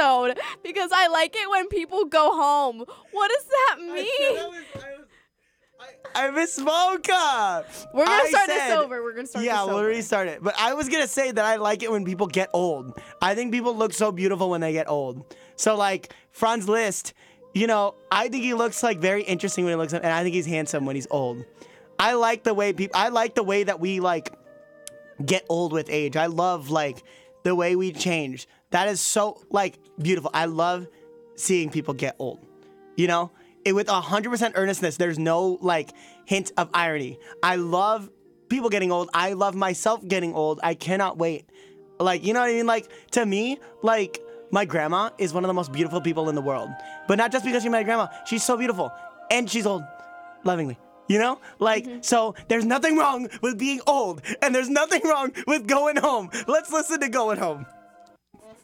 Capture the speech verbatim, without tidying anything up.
episode because I like it when people go home. What does that mean? I, I, was, I, I misspoke. We're gonna I start said, this over. We're gonna start yeah, this we'll over. restart it. But I was gonna say that I like it when people get old. I think people look so beautiful when they get old. So like Franz Liszt, you know, I think he looks like very interesting when he looks up, and I think he's handsome when he's old. I like the way people. I like the way that we like get old with age. I love like the way we change. That is so like beautiful. I love seeing people get old. You know, it, with one hundred percent earnestness. There's no like hint of irony. I love people getting old. I love myself getting old. I cannot wait. Like, you know what I mean? Like, to me, like, my grandma is one of the most beautiful people in the world. But not just because she's my grandma. She's so beautiful. And she's old. Lovingly. You know? Like, mm-hmm. So there's nothing wrong with being old. And there's nothing wrong with going home. Let's listen to Going Home.